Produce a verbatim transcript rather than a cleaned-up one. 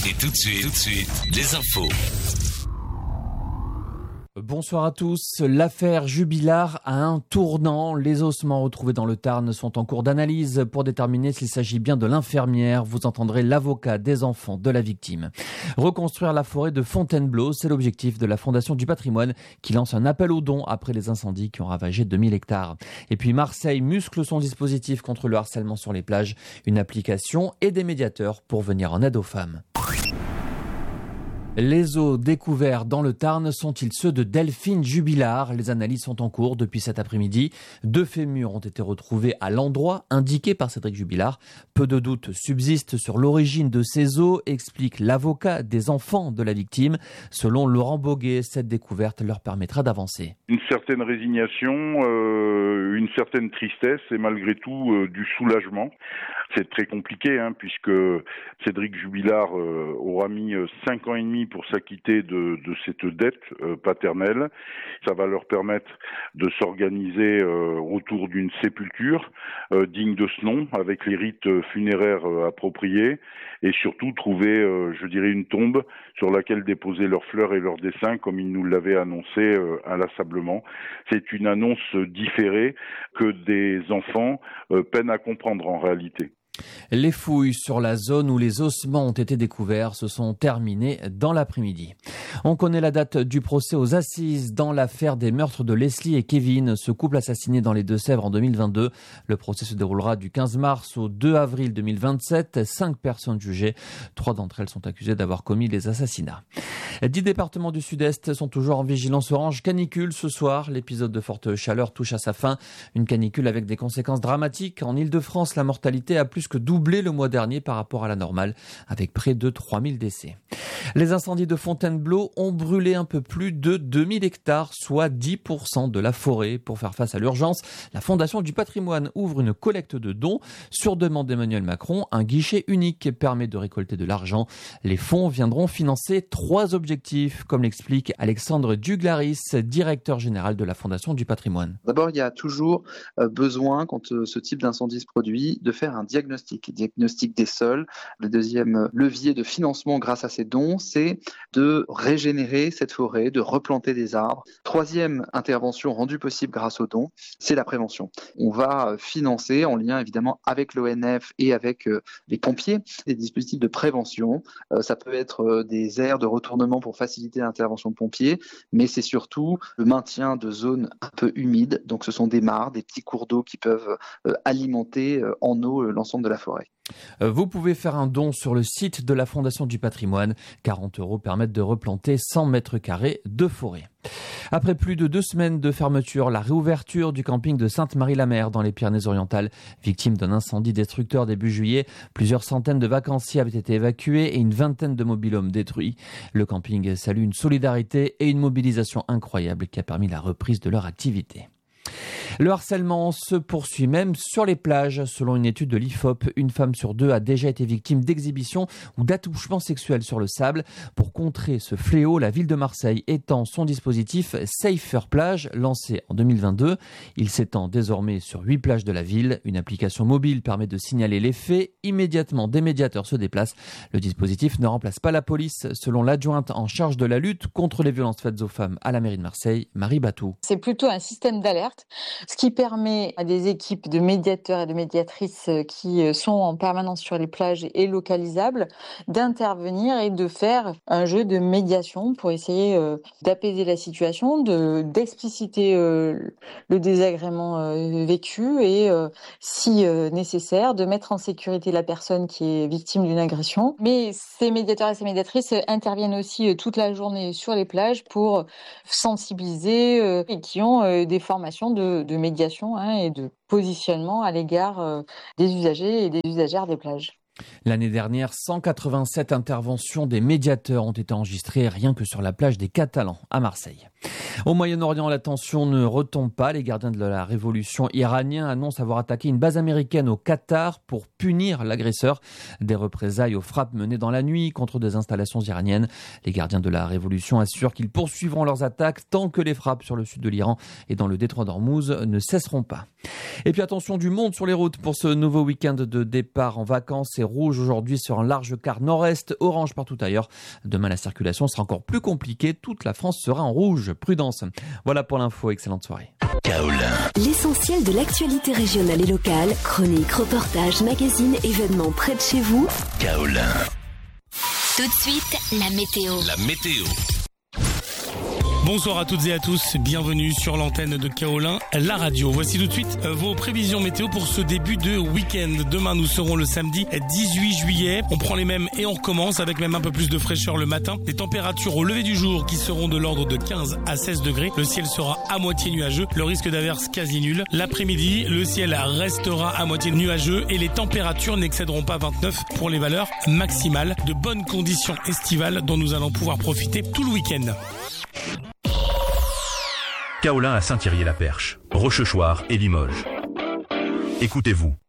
Et tout de suite, tout de suite, les infos. Bonsoir à tous. L'affaire Jubilard a un tournant. Les ossements retrouvés dans le Tarn sont en cours d'analyse pour déterminer s'il s'agit bien de l'infirmière. Vous entendrez l'avocat des enfants de la victime. Reconstruire la forêt de Fontainebleau, c'est l'objectif de la Fondation du Patrimoine qui lance un appel aux dons après les incendies qui ont ravagé deux mille hectares. Et puis Marseille muscle son dispositif contre le harcèlement sur les plages. Une application et des médiateurs pour venir en aide aux femmes. Les os découverts dans le Tarn sont-ils ceux de Delphine Jubilard? Les analyses sont en cours depuis cet après-midi. Deux fémurs ont été retrouvés à l'endroit indiqué par Cédric Jubilard. Peu de doutes subsistent sur l'origine de ces os, explique l'avocat des enfants de la victime. Selon Laurent Boguet, cette découverte leur permettra d'avancer. Une certaine résignation, euh, une certaine tristesse et malgré tout euh, du soulagement. C'est très compliqué hein, puisque Cédric Jubilard euh, aura mis euh, cinq ans et demi pour s'acquitter de, de cette dette euh, paternelle. Ça va leur permettre de s'organiser euh, autour d'une sépulture euh, digne de ce nom, avec les rites funéraires euh, appropriés, et surtout trouver, euh, je dirais, une tombe sur laquelle déposer leurs fleurs et leurs dessins, comme ils nous l'avaient annoncé euh, inlassablement. C'est une annonce différée que des enfants euh, peinent à comprendre en réalité. Les fouilles sur la zone où les ossements ont été découverts se sont terminées dans l'après-midi. On connaît la date du procès aux assises dans l'affaire des meurtres de Leslie et Kevin, ce couple assassiné dans les Deux-Sèvres en deux mille vingt-deux. Le procès se déroulera du quinze mars au deux avril deux mille vingt-sept. Cinq personnes jugées. Trois d'entre elles sont accusées d'avoir commis les assassinats. Dix départements du Sud-Est sont toujours en vigilance orange canicule ce soir. L'épisode de forte chaleur touche à sa fin. Une canicule avec des conséquences dramatiques. En Île-de-France, la mortalité a plus que doublé le mois dernier par rapport à la normale, avec près de trois mille décès. Les incendies de Fontainebleau ont brûlé un peu plus de deux mille hectares, soit dix pour cent de la forêt. Pour faire face à l'urgence, la Fondation du Patrimoine ouvre une collecte de dons. Sur demande d'Emmanuel Macron, un guichet unique permet de récolter de l'argent. Les fonds viendront financer trois objectifs, comme l'explique Alexandre Duglaris, directeur général de la Fondation du Patrimoine. D'abord, il y a toujours besoin, quand ce type d'incendie se produit, de faire un diagnostic. Diagnostic des sols. Le deuxième levier de financement grâce à ces dons, c'est de régénérer cette forêt, de replanter des arbres. Troisième intervention rendue possible grâce aux dons, c'est la prévention. On va financer, en lien évidemment avec l'O N F et avec les pompiers, des dispositifs de prévention. Ça peut être des aires de retournement pour faciliter l'intervention de pompiers, mais c'est surtout le maintien de zones un peu humides. Donc ce sont des mares, des petits cours d'eau qui peuvent alimenter en eau l'ensemble de la forêt. Vous pouvez faire un don sur le site de la Fondation du Patrimoine. quarante euros permettent de replanter cent mètres carrés de forêt. Après plus de deux semaines de fermeture, la réouverture du camping de Sainte-Marie-la-Mer dans les Pyrénées-Orientales, victime d'un incendie destructeur début juillet, plusieurs centaines de vacanciers avaient été évacués et une vingtaine de mobil-homes détruits. Le camping salue une solidarité et une mobilisation incroyable qui a permis la reprise de leur activité. Le harcèlement se poursuit même sur les plages. Selon une étude de l'I F O P, une femme sur deux a déjà été victime d'exhibitions ou d'attouchements sexuels sur le sable. Pour contrer ce fléau, la ville de Marseille étend son dispositif Safer Plage, lancé en deux mille vingt-deux. Il s'étend désormais sur huit plages de la ville. Une application mobile permet de signaler les faits. Immédiatement, des médiateurs se déplacent. Le dispositif ne remplace pas la police, selon l'adjointe en charge de la lutte contre les violences faites aux femmes à la mairie de Marseille, Marie Batou. C'est plutôt un système d'alerte, ce qui permet à des équipes de médiateurs et de médiatrices qui sont en permanence sur les plages et localisables d'intervenir et de faire un jeu de médiation pour essayer euh, d'apaiser la situation, de, d'expliciter euh, le désagrément euh, vécu et, euh, si euh, nécessaire, de mettre en sécurité la personne qui est victime d'une agression. Mais ces médiateurs et ces médiatrices interviennent aussi euh, toute la journée sur les plages pour sensibiliser euh, et qui ont euh, des formations de, de médiation hein, et de positionnement à l'égard euh, des usagers et des usagères des plages. L'année dernière, cent quatre-vingt-sept interventions des médiateurs ont été enregistrées rien que sur la plage des Catalans à Marseille. Au Moyen-Orient, la tension ne retombe pas. Les gardiens de la révolution iranienne annoncent avoir attaqué une base américaine au Qatar pour punir l'agresseur. Des représailles aux frappes menées dans la nuit contre des installations iraniennes. Les gardiens de la révolution assurent qu'ils poursuivront leurs attaques tant que les frappes sur le sud de l'Iran et dans le détroit d'Ormuz ne cesseront pas. Et puis attention, du monde sur les routes pour ce nouveau week-end de départ en vacances. C'est rouge aujourd'hui sur un large quart nord-est, orange partout ailleurs. Demain, la circulation sera encore plus compliquée. Toute la France sera en rouge. Prudence. Voilà pour l'info. Excellente soirée. Kaolin. L'essentiel de l'actualité régionale et locale. Chroniques, reportages, magazines, événements près de chez vous. Kaolin. Tout de suite, la météo. La météo. Bonsoir à toutes et à tous, bienvenue sur l'antenne de Kaolin, la radio. Voici tout de suite vos prévisions météo pour ce début de week-end. Demain, nous serons le samedi dix-huit juillet. On prend les mêmes et on recommence avec même un peu plus de fraîcheur le matin. Des températures au lever du jour qui seront de l'ordre de quinze à seize degrés. Le ciel sera à moitié nuageux, le risque d'averse quasi nul. L'après-midi, le ciel restera à moitié nuageux et les températures n'excéderont pas vingt-neuf pour les valeurs maximales. De bonnes conditions estivales dont nous allons pouvoir profiter tout le week-end. Kaolin à Saint-Thierry-la-Perche, Rochechouart et Limoges. Écoutez-vous,